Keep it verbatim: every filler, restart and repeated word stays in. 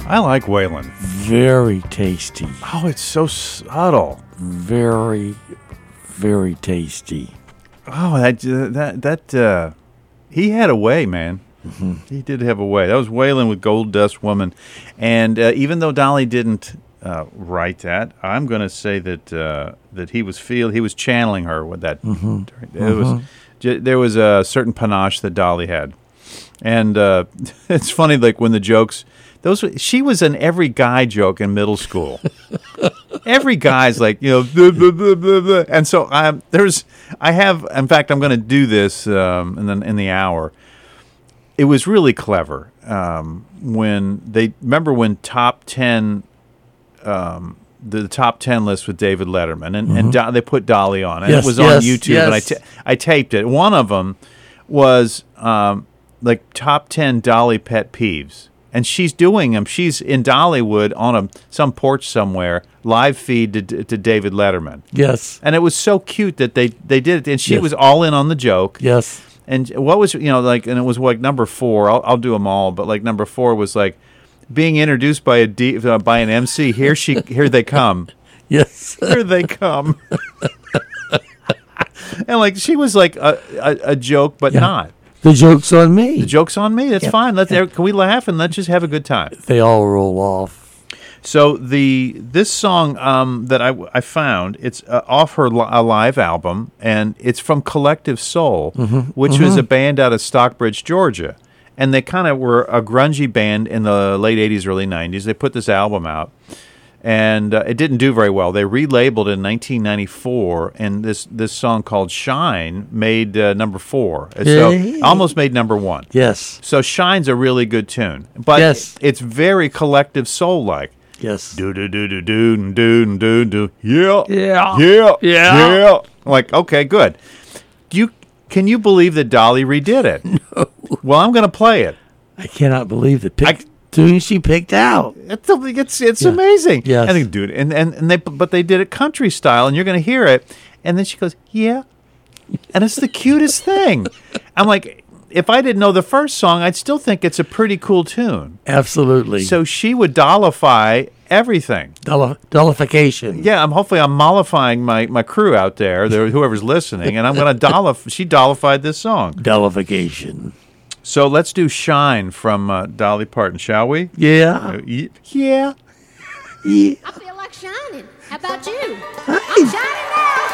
I like Waylon. Very tasty. Oh, it's so subtle. Very, very tasty. Oh, that that that uh, he had a way, man. Mm-hmm. He did have a way. That was Waylon with Gold Dust Woman, and uh, even though Dolly didn't uh, write that, I'm going to say that uh, that he was feel he was channeling her with that. Mm-hmm. It mm-hmm. was j- there was a certain panache that Dolly had, and uh, it's funny like when the jokes. Those she was in every guy joke in middle school. Every guy's like, you know, blah, blah, blah, blah, blah. And so um, there's, I have, in fact, I'm going to do this um, in the in the hour. It was really clever um, when they remember when top ten, um, the, the top ten list with David Letterman, and, mm-hmm. and Do, they put Dolly on, and yes, it was yes, on YouTube, yes. and I ta- I taped it. One of them was um, like top ten Dolly pet peeves. And she's doing them. She's in Dollywood on a some porch somewhere, live feed to, to David Letterman. Yes. And it was so cute that they, they did it. And she yes. was all in on the joke. Yes. And what was, you know, like, and it was like number four. I'll, I'll do them all. But like number four was like being introduced by a D, uh, by an M C. Here she, here they come. Yes. Here they come. And like she was like a, a, a joke, but yeah. not. The joke's on me. The joke's on me. That's yeah. fine. Let's can we laugh and let's just have a good time. They all roll off. So the this song um, that I, I found, it's uh, off her li- a live album, and it's from Collective Soul, mm-hmm. which mm-hmm. was a band out of Stockbridge, Georgia, and they kind of were a grungy band in the late eighties, early nineties. They put this album out. And uh, it didn't do very well. They relabeled it in nineteen ninety-four, and this, this song called Shine made uh, number four. So hey. almost made number one. Yes. So Shine's a really good tune. But yes. it's very Collective Soul-like. Yes. Do do do do do do do do. Yeah. Yeah. Yeah. Yeah. Yeah. I'm like, okay, good. Do you can you believe that Dolly redid it? No. Well, I'm going to play it. I cannot believe the pick. I, tune she picked out. It's it's, it's yeah. amazing. Yes. I think, dude, and, and and they but they did it country style, and you're going to hear it, and then she goes, yeah, and it's the cutest thing. I'm like, if I didn't know the first song, I'd still think it's a pretty cool tune. Absolutely. So she would dollify everything. Dollar, dollification. Yeah, I'm hopefully I'm mollifying my, my crew out there, whoever's listening, and I'm going to dollify. She dollified this song. Dollification. So let's do Shine from uh, Dolly Parton, shall we? Yeah. Uh, y- yeah. Yeah. I feel like shining. How about you? I'm shining now.